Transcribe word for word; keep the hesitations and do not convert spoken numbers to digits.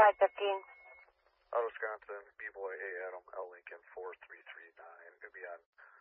five fifteen. Out of Wisconsin, B-Boy A Adam, L Lincoln four three three nine. Going to be on